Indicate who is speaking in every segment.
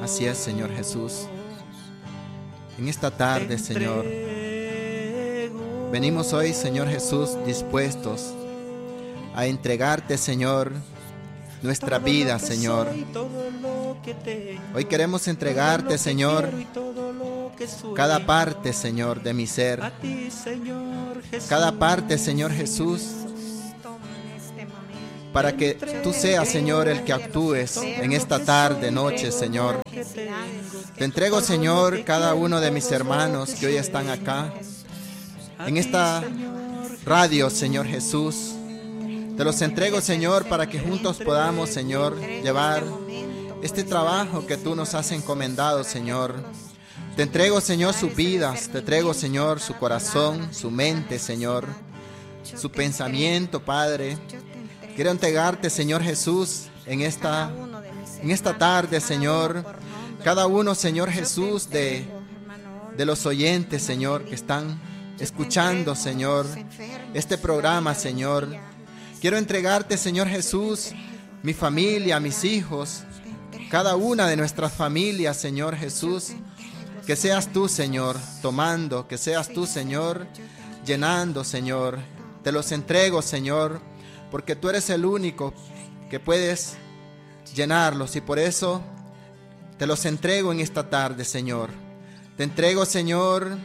Speaker 1: Así es, Señor Jesús. En esta tarde, Señor, venimos hoy, Señor Jesús, dispuestos a entregarte, Señor, nuestra vida, Señor. Hoy queremos entregarte, Señor, cada parte, Señor, de mi ser. Cada parte, Señor Jesús, para que tú seas, Señor, el que actúes en esta tarde, noche, Señor. Te entrego, Señor, cada uno de mis hermanos que hoy están acá, en esta radio, Señor Jesús. Te los entrego, Señor, para que juntos podamos, Señor, llevar este trabajo que tú nos has encomendado, Señor. Te entrego, Señor, sus vidas. Te entrego, Señor, su corazón, su mente, Señor, su pensamiento, Padre. Quiero entregarte, Señor Jesús, en esta tarde, Señor, cada uno, Señor Jesús, de los oyentes, Señor, que están escuchando, Señor, este programa, Señor. Quiero entregarte, Señor Jesús, mi familia, mis hijos, cada una de nuestras familias, Señor Jesús. Que seas tú, Señor, tomando, que seas tú, Señor, llenando, Señor. Te los entrego, Señor, porque tú eres el único que puedes llenarlos y por eso te los entrego en esta tarde, Señor. Te entrego, Señor,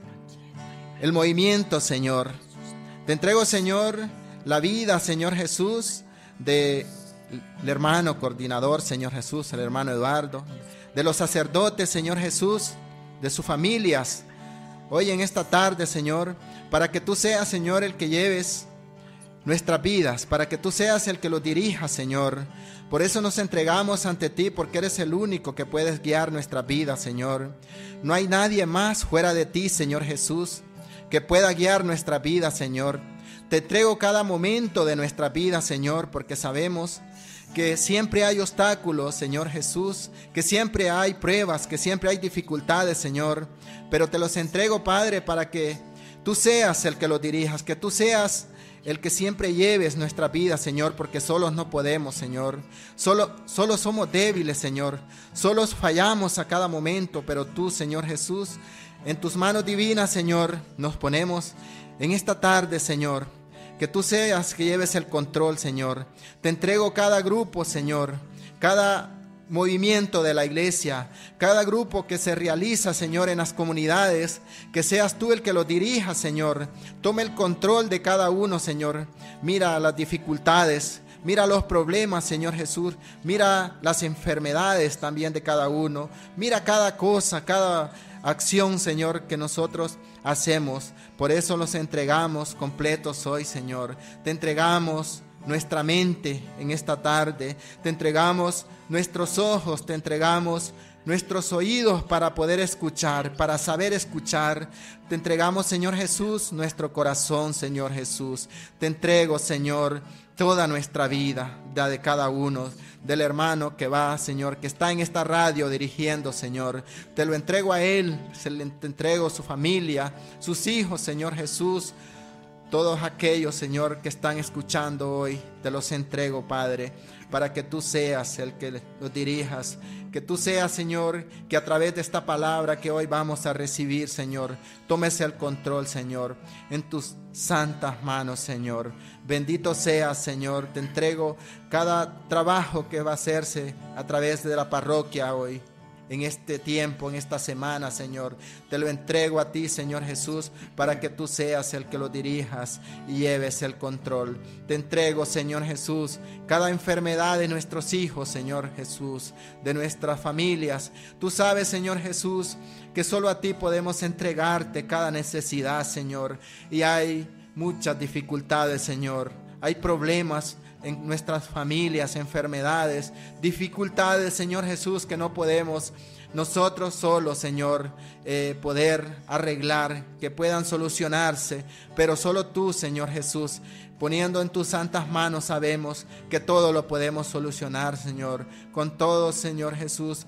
Speaker 1: el movimiento, Señor. Te entrego, Señor, la vida, Señor Jesús, del hermano coordinador, Señor Jesús, el hermano Eduardo, de los sacerdotes, Señor Jesús, de sus familias. Hoy en esta tarde, Señor, para que tú seas, Señor, el que lleves nuestras vidas, para que tú seas el que lo dirijas, Señor. Por eso nos entregamos ante ti, porque eres el único que puedes guiar nuestra vida, Señor. No hay nadie más fuera de ti, Señor Jesús, que pueda guiar nuestra vida, Señor. Te entrego cada momento de nuestra vida, Señor, porque sabemos que siempre hay obstáculos, Señor Jesús, que siempre hay pruebas, que siempre hay dificultades, Señor. Pero te los entrego, Padre, para que tú seas el que lo dirijas, que tú seas el que siempre lleves nuestra vida, Señor, porque solos no podemos, Señor. Solo somos débiles, Señor. Solos fallamos a cada momento, pero tú, Señor Jesús, en tus manos divinas, Señor, nos ponemos en esta tarde, Señor. Que tú seas que lleves el control, Señor. Te entrego cada grupo, Señor, cada movimiento de la iglesia, cada grupo que se realiza, Señor, en las comunidades, que seas tú el que lo dirija, Señor. Tome el control de cada uno, Señor. Mira las dificultades, mira los problemas, Señor Jesús. Mira las enfermedades también de cada uno. Mira cada cosa, cada acción, Señor, que nosotros hacemos. Por eso los entregamos completos hoy, Señor. Te entregamos nuestra mente en esta tarde. Te entregamos nuestros ojos, te entregamos nuestros oídos para poder escuchar, para saber escuchar. Te entregamos, Señor Jesús, nuestro corazón, Señor Jesús. Te entrego, Señor, toda nuestra vida, la de cada uno, del hermano que va, Señor, que está en esta radio dirigiendo, Señor. Te lo entrego a él, te entrego su familia, sus hijos, Señor Jesús. Todos aquellos, Señor, que están escuchando hoy, te los entrego, Padre, para que tú seas el que los dirijas. Que tú seas, Señor, que a través de esta palabra que hoy vamos a recibir, Señor, tomes el control, Señor, en tus santas manos, Señor. Bendito seas, Señor. Te entrego cada trabajo que va a hacerse a través de la parroquia hoy. En este tiempo, en esta semana, Señor, te lo entrego a ti, Señor Jesús, para que tú seas el que lo dirijas y lleves el control. Te entrego, Señor Jesús, cada enfermedad de nuestros hijos, Señor Jesús, de nuestras familias. Tú sabes, Señor Jesús, que solo a ti podemos entregarte cada necesidad, Señor. Y hay muchas dificultades, Señor. Hay problemas en nuestras familias, enfermedades, dificultades, Señor Jesús, que no podemos nosotros solos, Señor, poder arreglar, que puedan solucionarse, pero solo tú, Señor Jesús, poniendo en tus santas manos, sabemos que todo lo podemos solucionar, Señor, con todo, Señor Jesús,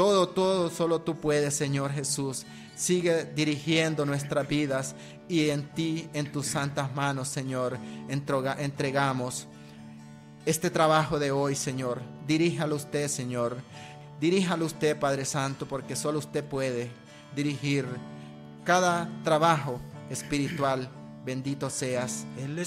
Speaker 1: todo, solo tú puedes, Señor Jesús. Sigue dirigiendo nuestras vidas y en ti, en tus santas manos, Señor, entregamos este trabajo de hoy, Señor. Diríjalo usted, Señor. Diríjalo usted, Padre Santo, porque solo usted puede dirigir cada trabajo espiritual. Bendito seas.